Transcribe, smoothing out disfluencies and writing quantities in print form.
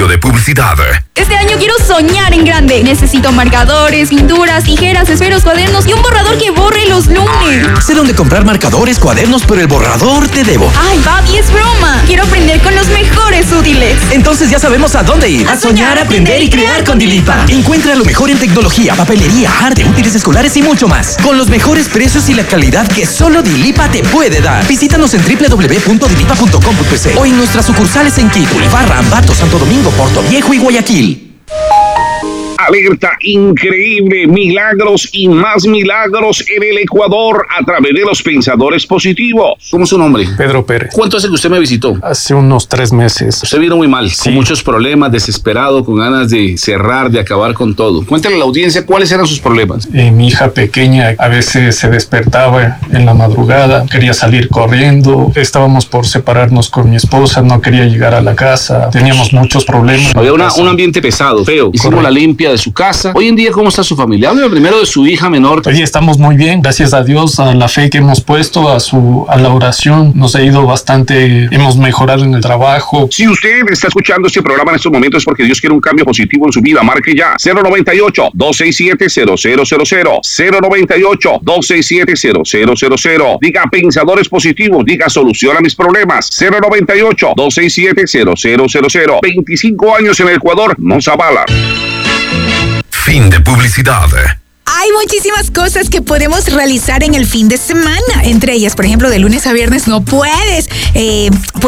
anuncio de publicidad. Este año quiero soñar en grande. Necesito marcadores, pinturas, tijeras, esferos, cuadernos y un borrador que borre los lunes. Sé dónde comprar marcadores, cuadernos, pero el borrador te debo. Ay, papi, es broma. Quiero aprender con los mejores útiles. Entonces ya sabemos a dónde ir. A soñar, aprender y crear con Dilipa. Encuentra lo mejor en tecnología, papelería, arte, útiles escolares y mucho más. Con los mejores precios y la calidad que solo Dilipa te puede dar. Visítanos en www.dilipa.com.es o en nuestras sucursales en Quito, Ibarra, Ambato, Santo Domingo, Puerto Viejo y Guayaquil. Alerta increíble, milagros y más milagros en el Ecuador a través de los pensadores positivos. ¿Cómo es su nombre? Pedro Pérez. ¿Cuánto hace que usted me visitó? Hace unos 3 meses. Usted vino muy mal, Sí. con muchos problemas, desesperado, con ganas de cerrar, de acabar con todo. Cuéntale a la audiencia cuáles eran sus problemas. Mi hija pequeña a veces se despertaba en la madrugada, quería salir corriendo. Estábamos por separarnos con mi esposa, no quería llegar a la casa. Teníamos muchos problemas. Había un ambiente pesado, feo. Hicimos Correcto. la limpia de su casa. Hoy en día, ¿cómo está su familia? Háblame primero de su hija menor. Hoy estamos muy bien, gracias a Dios, a la fe que hemos puesto, a la oración. Nos ha ido bastante, hemos mejorado en el trabajo. Si usted está escuchando este programa en estos momentos es porque Dios quiere un cambio positivo en su vida. Marque ya 098-267-0000. 098-267-0000. Diga pensadores positivos. Diga solución a mis problemas. 098-267-0000. 25 años en el Ecuador nos avalan. Fin de publicidad. Hay muchísimas cosas que podemos realizar en el fin de semana. Entre ellas, por ejemplo, de lunes a viernes no puedes